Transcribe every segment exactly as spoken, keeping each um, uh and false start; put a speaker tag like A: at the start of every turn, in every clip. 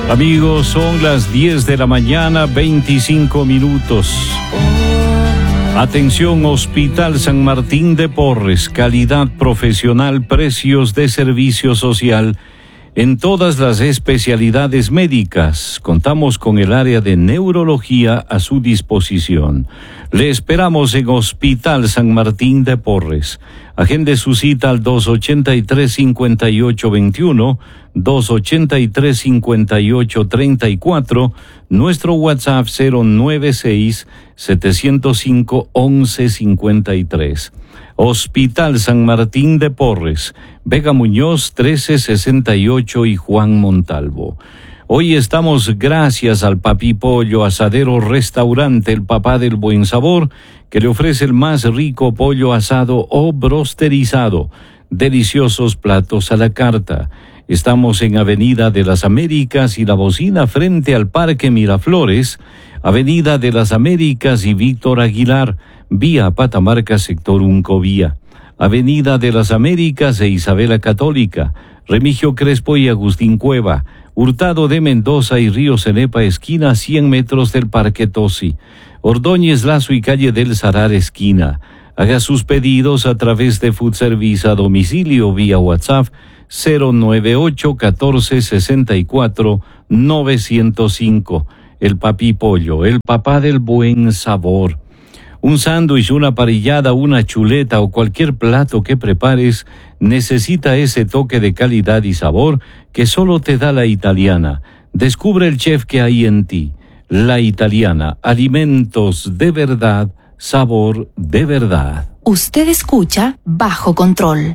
A: Amigos, son las diez de la mañana, veinticinco minutos. Atención, Hospital San Martín de Porres, calidad profesional, precios de servicio social en todas las especialidades médicas. Contamos con el área de neurología a su disposición. Le esperamos en Hospital San Martín de Porres. Agende su cita al dos ochenta y tres, cincuenta y ocho veintiuno, dos ochenta y tres, cincuenta y ocho treinta y cuatro, nuestro WhatsApp cero nueve seis, setecientos cinco, once cincuenta y tres. Hospital San Martín de Porres, Vega Muñoz trece sesenta y ocho y Juan Montalvo. Hoy estamos gracias al Papi Pollo Asadero Restaurante, el papá del buen sabor, que le ofrece el más rico pollo asado o brosterizado. Deliciosos platos a la carta. Estamos en Avenida de las Américas y La Bocina frente al Parque Miraflores, Avenida de las Américas y Víctor Aguilar, vía Patamarca, sector Uncovía. Avenida de las Américas e Isabela Católica, Remigio Crespo y Agustín Cueva, Hurtado de Mendoza y Río Cenepa, esquina cien metros del Parque Tosi, Ordóñez Lazo y calle del Sarar, esquina. Haga sus pedidos a través de Food Service a domicilio vía WhatsApp cero nueve ocho, catorce, sesenta y cuatro, novecientos cinco. El Papi Pollo, el papá del buen sabor. Un sándwich, una parrillada, una chuleta o cualquier plato que prepares necesita ese toque de calidad y sabor que solo te da La Italiana. Descubre el chef que hay en ti. La Italiana, alimentos de verdad, sabor de verdad.
B: Usted escucha Bajo Control.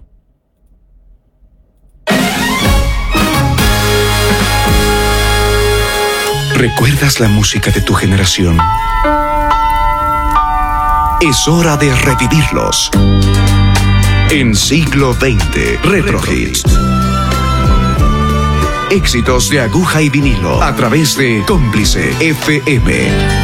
C: ¿Recuerdas la música de tu generación? Es hora de revivirlos. En Siglo veinte, Retro Hits. Éxitos de aguja y vinilo a través de Cómplice F M.